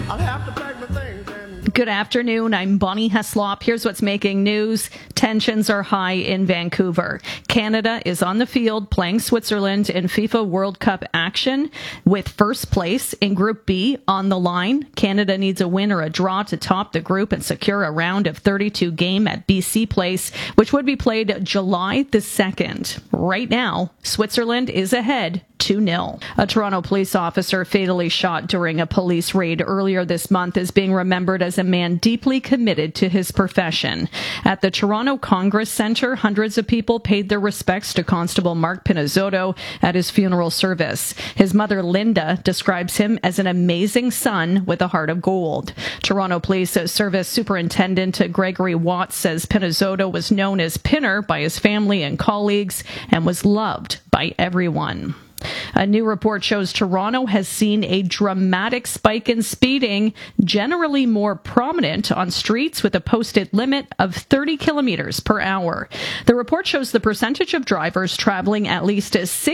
I'll have to pack my things and... Good afternoon. I'm Bonnie Heslop. Here's what's making news. Tensions are high in Vancouver. Canada is on the field playing Switzerland in FIFA World Cup action with first place in Group B on the line. Canada needs a win or a draw to top the group and secure a round of 32 game at BC Place, which would be played July the 2nd. Right now, Switzerland is ahead 2-0. A Toronto police officer fatally shot during a police raid earlier this month is being remembered as a man deeply committed to his profession. At the Toronto Congress Centre, hundreds of people paid their respects to Constable Mark Pinizzotto at his funeral service. His mother, Linda, describes him as an amazing son with a heart of gold. Toronto Police Service Superintendent Gregory Watts says Pinizzotto was known as Pinner by his family and colleagues and was loved by everyone. A new report shows Toronto has seen a dramatic spike in speeding, generally more prominent on streets with a posted limit of 30 kilometers per hour. The report shows the percentage of drivers traveling at least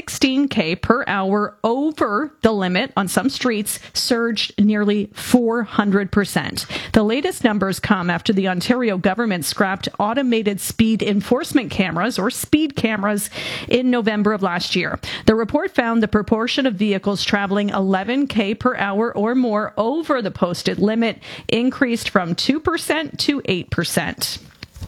16 per hour over the limit on some streets surged nearly 400%. The latest numbers come after the Ontario government scrapped automated speed enforcement cameras, or speed cameras, in November of last year. The report found the proportion of vehicles traveling 11 per hour or more over the posted limit increased from 2% to 8%.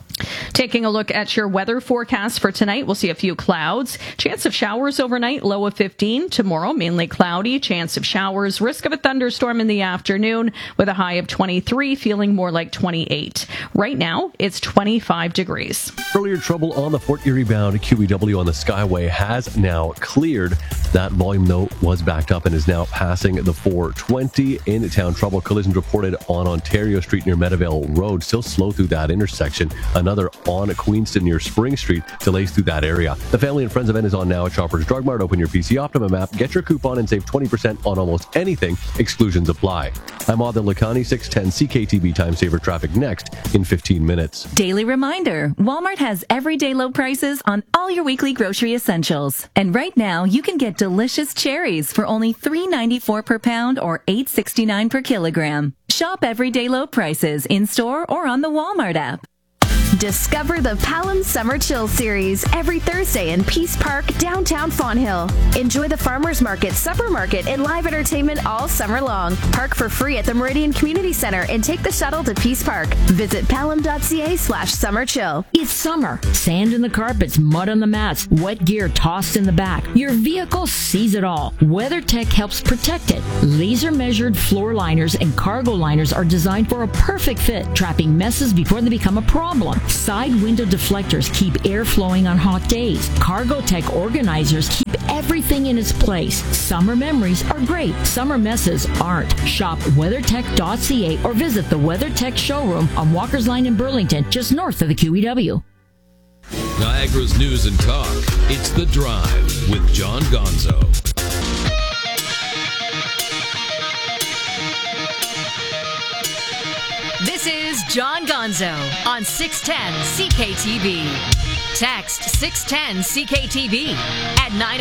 Taking a look at your weather forecast for tonight, we'll see a few clouds. Chance of showers overnight, low of 15. Tomorrow, mainly cloudy. Chance of showers, risk of a thunderstorm in the afternoon with a high of 23, feeling more like 28. Right now, it's 25 degrees. Earlier trouble on the Fort Erie bound QEW on the Skyway has now cleared. That volume, though, was backed up and is now passing the 420. In town trouble, collisions reported on Ontario Street near Meadowvale Road. Still slow through that intersection. Another on Queenston near Spring Street. Delays through that area. The Family and Friends event is on now at Shoppers Drug Mart. Open your PC Optimum app, get your coupon, and save 20% on almost anything. Exclusions apply. I'm Adil Lakhani, 610 CKTB Time Saver Traffic next in 15 minutes. Daily reminder, Walmart has everyday low prices on all your weekly grocery essentials. And right now, you can get delicious cherries for only $3.94 per pound or $8.69 per kilogram. Shop everyday low prices in-store or on the Walmart app. Discover the Palam Summer Chill Series every Thursday in Peace Park, downtown Fonthill. Enjoy the Farmers Market, Supper Market, and live entertainment all summer long. Park for free at the Meridian Community Center and take the shuttle to Peace Park. Visit palam.ca/summerchill. It's summer. Sand in the carpets, mud on the mats, wet gear tossed in the back. Your vehicle sees it all. WeatherTech helps protect it. Laser measured floor liners and cargo liners are designed for a perfect fit, trapping messes before they become a problem. Side window deflectors keep air flowing on hot days. Cargotech organizers keep everything in its place. Summer memories are great. Summer messes aren't. Shop WeatherTech.ca or visit the WeatherTech showroom on Walker's Line in Burlington, just north of the QEW. Niagara's news and talk. It's The Drive with John Gonzo. This is John Gonzo on 610 CKTB. Text 610 CKTB at 9.